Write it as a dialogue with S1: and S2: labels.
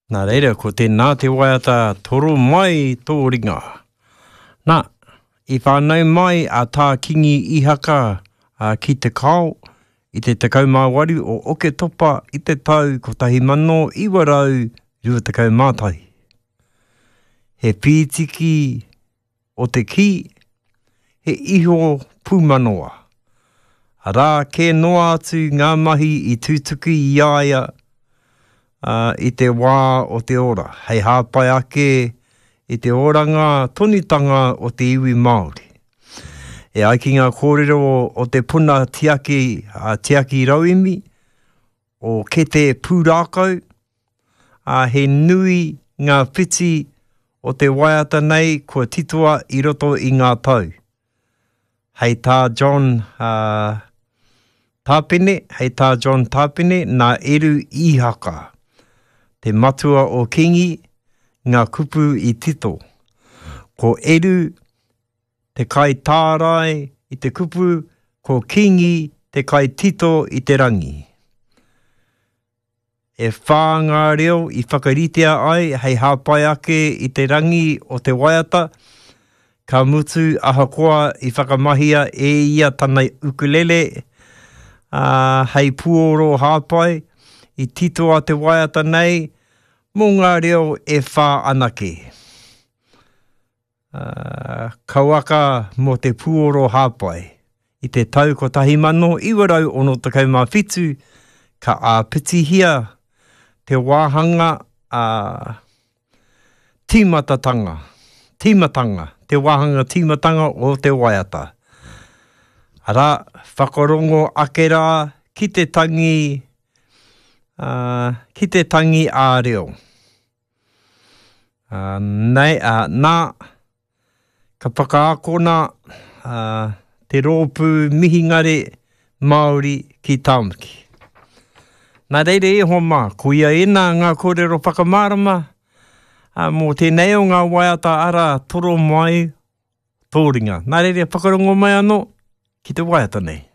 S1: Nā reira, ko tēnā te waiata toro mai tō ringa. Nā, I whānau mai a tā kingi I haka ki te kao, I te 18 o Oke Topa I te tau 1920. He pītiki o te ki, he iho pūmanoa. Rā, ke noa atu ngā mahi I tūtuki I aia, I te wā o te ora. Hei hāpai ake I te oranga tonitanga o te iwi Māori. E ai ki ngā kōrero o te puna tiaki rauimi, o ke te pūrākau, he nui ngā whiti o te waiata nei kua titoa I roto I ngā tau. Hei tā John Tāpene, nā eru I haka. Te matua o kingi, ngā kupu I tito. Ko eru, te kai tārai I te kupu, ko kingi, te kai tito I te rangi. E whāngā reo I whakaritea ai, hei hāpai ake I te rangi o te waiata, ka mutu ahakoa I whakamahia e ia tanai ukulele, hei puoro hāpai, I titoa te waiata nei, mō ngā reo e whā anake. Kauaka mō te puoro hāpai. I te tau 1927, ka āpitihia te wāhanga timatanga, te wāhanga timatanga o te waiata. Ara, whakarongo ake rā ki te tangi āreo. Nā, ka whakaakona te rōpū mihingare Māori ki Tāmaki. Nā reire e homa, ko ia ena ngā kōrero whakamārama, mō tēnei o ngā waiata ara toro mai tō ringa. Nā reire, whakarongo mai anō ki te waiata nei.